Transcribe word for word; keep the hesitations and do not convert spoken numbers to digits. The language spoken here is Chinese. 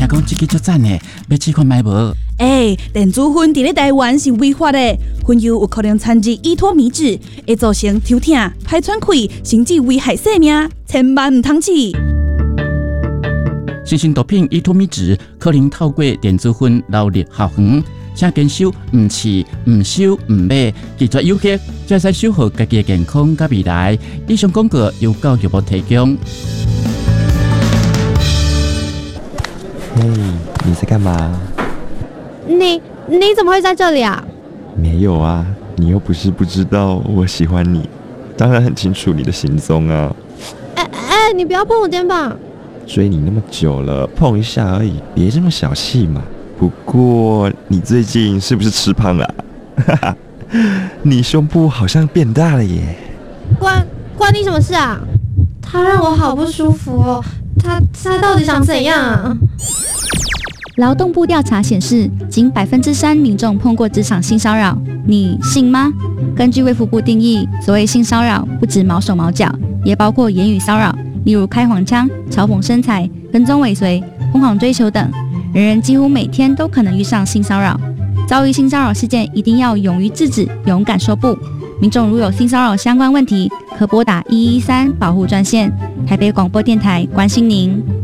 讲这个足赞的，要试看买无？ 哎、欸，电子烟伫咧台湾是违法的，烟油有可能掺入依托米脂，会造成头痛、排喘气，甚至危害生命，千万唔通试。 新型毒品依托米脂可能透过电子烟流入校园，请坚守唔试、唔收、唔买，拒绝有益，才使守护家己的健康甲未来。以上广告由教育部提供。 嘿，你在干嘛？ 你你怎么会在这里啊？ 没有啊，你又不是不知道我喜欢你，当然很清楚你的行踪啊。 哎哎，你不要碰我肩膀！ 追你那么久了，碰一下而已，别这么小气嘛。不过你最近是不是吃胖了、啊？哈哈，你胸部好像变大了耶。 关关你什么事啊？他让我好不舒服哦。他他到底想怎样啊？ 劳动部调查显示，仅百分之三民众碰过职场性骚扰，你信吗？根据卫福部定义，所谓性骚扰不止毛手毛脚，也包括言语骚扰，例如开黄腔、嘲讽身材、跟踪尾随、疯狂追求等。人人几乎每天都可能遇上性骚扰，遭遇性骚扰事件一定要勇于制止，勇敢说不。民众如有性骚扰相关问题，可拨打一一三保护专线。台北广播电台关心您。